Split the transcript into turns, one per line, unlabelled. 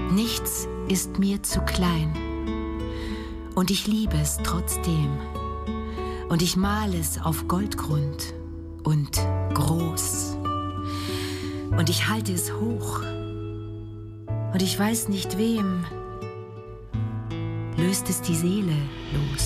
Nichts ist mir zu klein. Und ich liebe es trotzdem. Und ich male es auf Goldgrund und groß. Und ich halte es hoch. Und ich weiß nicht wem löst es die Seele los.